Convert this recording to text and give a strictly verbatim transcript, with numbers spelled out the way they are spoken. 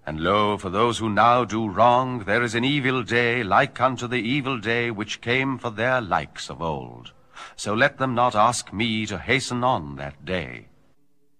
And lo, for those who now do wrong, there is an evil day, like unto the evil day which came for their likes of old. So let them not ask me to hasten on that day.